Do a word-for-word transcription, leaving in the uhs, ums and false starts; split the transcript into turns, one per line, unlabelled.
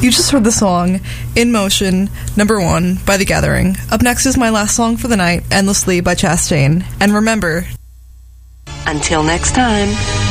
You just heard the song In Motion, number one, by The Gathering. Up next is my last song for the night, Endlessly by Chastain. And remember,
until next time.